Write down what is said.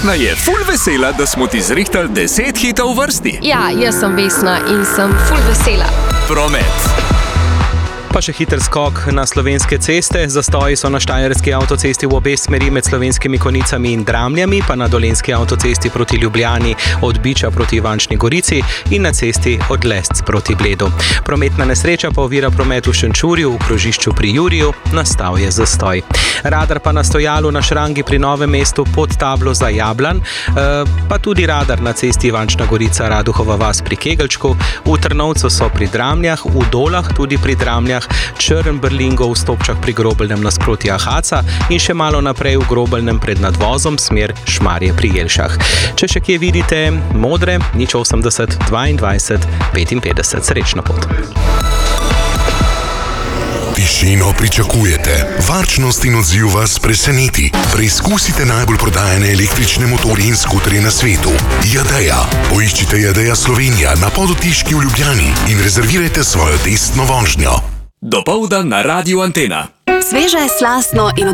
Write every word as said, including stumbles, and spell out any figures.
Vesna je ful vesela, da smo ti zrihtali deset hitov v vrsti. Ja, jaz sem Vesna in sem ful vesela. Promet. Pa še hiter skok na slovenske ceste. Zastoji so na štajerski avtocesti v obe smeri med Slovenskimi Konjicami in Dramljami, pa na dolenjski avtocesti proti Ljubljani od Biča proti Ivančni Gorici in na cesti od Lesc proti Bledu. Prometna nesreča pa ovira promet v Šenčurju, v krožišču pri Juriju, nastal je zastoj. Radar pa na stojalu na Šrangi pri Novem mestu pod tablo za Jablan, pa tudi radar na cesti Ivančna Gorica Raduhova vas pri Kegelčku, v Trnovcu so pri Dramljah, v Dolah tudi pri Dramljah, Črn Brlingo v Stopčah pri Grobeljnem nasproti Ahaca in še malo naprej v Grobeljnem pred nadvozom smer Šmarje pri Jelšah. Če še kje vidite modre, nič osemdeset dvaindvajset petinpetdeset. Srečno pot. Tišino pričakujete, varčnost in odziv vas preseneti. Preizkusite najbolj prodajane električne motorje in skuterje na svetu. Jadeja. Poiščite Jadeja Slovenija na Podotiški v Ljubljani in rezervirajte svojo testno vožnjo. Dopoldan na Radiu Antena. Sveže, slastno in